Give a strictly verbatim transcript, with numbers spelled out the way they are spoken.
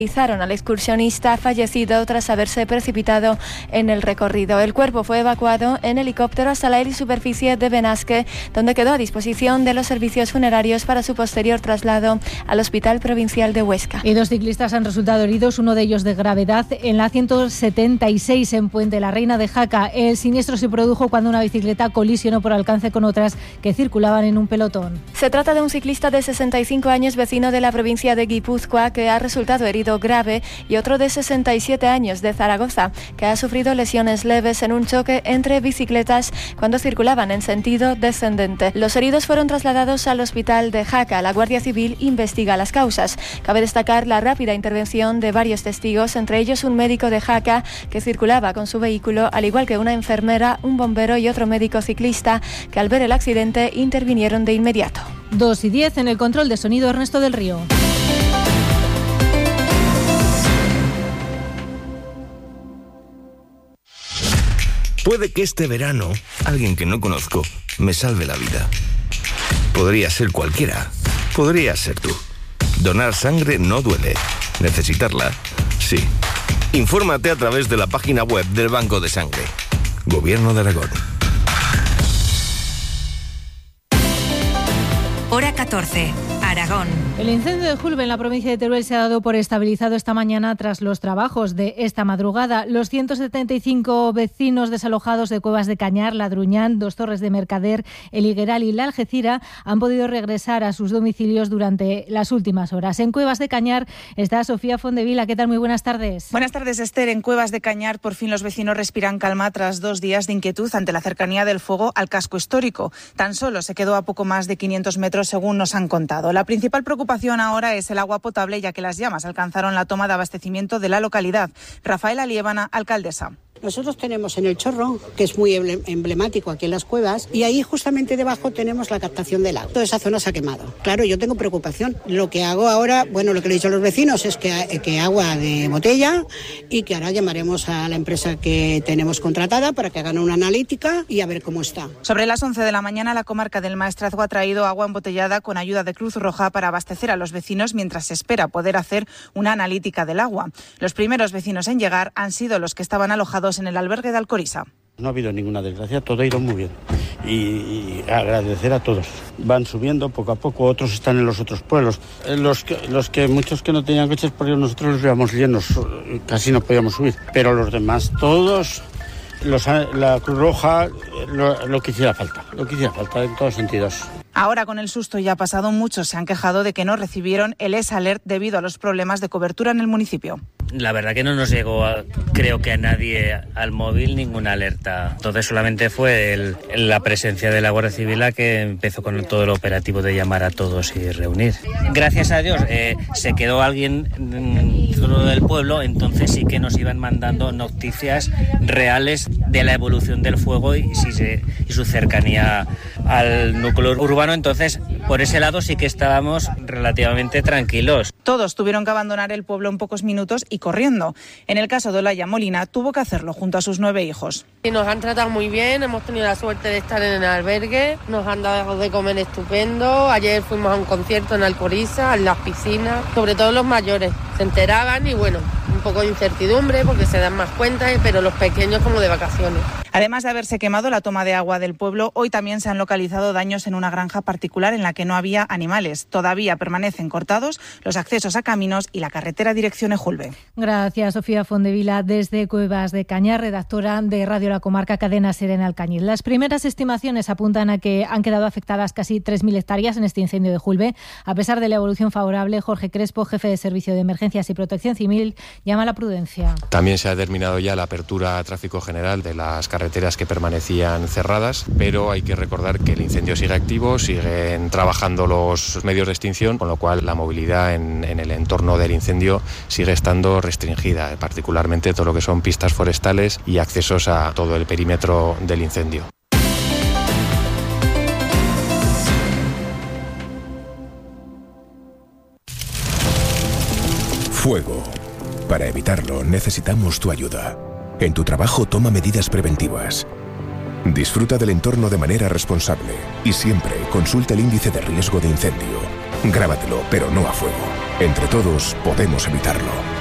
Al excursionista fallecido tras haberse precipitado en el recorrido. El cuerpo fue evacuado en helicóptero hasta la helisuperficie de Benasque, donde quedó a disposición de los servicios funerarios para su posterior traslado al Hospital Provincial de Huesca. Y dos ciclistas han resultado heridos, uno de ellos de gravedad, en la ciento setenta y seis en Puente la Reina de Jaca. El siniestro se produjo cuando una bicicleta colisionó por alcance con otras que circulaban en un pelotón. Se trata de un ciclista de sesenta y cinco años, vecino de la provincia de Guipúzcoa, que ha resultado herido grave, y otro de sesenta y siete años de Zaragoza, que ha sufrido lesiones leves en un choque entre bicicletas cuando circulaban en sentido descendente. Los heridos fueron trasladados al hospital de Jaca. La Guardia Civil investiga las causas. Cabe destacar la rápida intervención de varios testigos, entre ellos un médico de Jaca que circulaba con su vehículo, al igual que una enfermera, un bombero y otro médico ciclista que al ver el accidente intervinieron de inmediato. dos y diez en el control de sonido, Ernesto del Río. Puede que este verano alguien que no conozco me salve la vida. Podría ser cualquiera. Podría ser tú. Donar sangre no duele. Necesitarla, sí. Infórmate a través de la página web del Banco de Sangre. Gobierno de Aragón. Hora catorce. Aragón. El incendio de Julbe en la provincia de Teruel se ha dado por estabilizado esta mañana tras los trabajos de esta madrugada. Los ciento setenta y cinco vecinos desalojados de Cuevas de Cañar, Ladruñán, Dos Torres de Mercader, El Higueral y La Algeciras han podido regresar a sus domicilios durante las últimas horas. En Cuevas de Cañar está Sofía Fondevila. ¿Qué tal? Muy buenas tardes. Buenas tardes, Esther. En Cuevas de Cañar por fin los vecinos respiran calma tras dos días de inquietud ante la cercanía del fuego al casco histórico. Tan solo se quedó a poco más de quinientos metros, según nos han contado. La principal preocupación ahora es el agua potable, ya que las llamas alcanzaron la toma de abastecimiento de la localidad. Rafaela Liébana, alcaldesa. Nosotros tenemos en el Chorro, que es muy emblemático aquí en las cuevas, y ahí justamente debajo tenemos la captación del agua. Toda esa zona se ha quemado. Claro, yo tengo preocupación. Lo que hago ahora, bueno, lo que le he dicho a los vecinos es que, que agua de botella y que ahora llamaremos a la empresa que tenemos contratada para que hagan una analítica y a ver cómo está. Sobre las once de la mañana, la comarca del Maestrazgo ha traído agua embotellada con ayuda de Cruz Roja para abastecer a los vecinos mientras se espera poder hacer una analítica del agua. Los primeros vecinos en llegar han sido los que estaban alojados en el albergue de Alcoriza. No ha habido ninguna desgracia, todo ha ido muy bien y, y agradecer a todos. Van subiendo poco a poco, otros están en los otros pueblos. Los que, los que muchos que no tenían coches, porque nosotros los llevamos llenos, casi no podíamos subir, pero los demás todos, los, la Cruz Roja, lo, lo que hiciera falta, lo que hiciera falta en todos sentidos. Ahora, con el susto ya pasado, muchos se han quejado de que no recibieron el S Alert debido a los problemas de cobertura en el municipio. La verdad que no nos llegó, a, creo que a nadie al móvil, ninguna alerta. Entonces solamente fue el, la presencia de la Guardia Civil la que empezó con todo el operativo de llamar a todos y reunir. Gracias a Dios eh, se quedó alguien dentro del pueblo, entonces sí que nos iban mandando noticias reales de la evolución del fuego y, si se, y su cercanía al núcleo urbano. Entonces, por ese lado sí que estábamos relativamente tranquilos. Todos tuvieron que abandonar el pueblo en pocos minutos y corriendo. En el caso de Olaya Molina, tuvo que hacerlo junto a sus nueve hijos. Nos han tratado muy bien, hemos tenido la suerte de estar en el albergue, nos han dado de comer estupendo. Ayer fuimos a un concierto en Alcoriza, en las piscinas, sobre todo los mayores. Se enteraban y bueno, un poco de incertidumbre porque se dan más cuenta, pero los pequeños como de vacaciones. Además de haberse quemado la toma de agua del pueblo, hoy también se han localizado daños en una granja particular en la que no había animales. Todavía permanecen cortados los accesos a caminos y la carretera dirección Ejulbe. Gracias, Sofía Fondevila, desde Cuevas de Cañar, redactora de Radio La Comarca, Cadena SER en Alcañiz. Las primeras estimaciones apuntan a que han quedado afectadas casi tres mil hectáreas en este incendio de Julbe. A pesar de la evolución favorable, Jorge Crespo, jefe de Servicio de Emergencias y Protección Civil, llama a la prudencia. También se ha determinado ya la apertura a tráfico general de las carreteras que permanecían cerradas, pero hay que recordar que el incendio sigue activo, siguen trabajando los medios de extinción, con lo cual la movilidad en, en el entorno del incendio sigue estando restringida, particularmente todo lo que son pistas forestales y accesos a todo el perímetro del incendio. Fuego. Para evitarlo necesitamos tu ayuda. En tu trabajo toma medidas preventivas. Disfruta del entorno de manera responsable y siempre consulta el índice de riesgo de incendio. Grábatelo, pero no a fuego. Entre todos podemos evitarlo.